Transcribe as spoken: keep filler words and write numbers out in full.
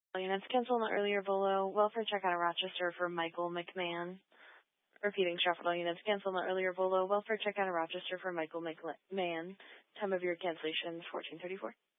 Units cancel on the earlier Volo. Welfare check out of Rochester for Michael McMahon. Repeating shuffle units cancel on the earlier Volo. Welfare check out of Rochester for Michael McMahon. Time of your cancellation fourteen thirty-four.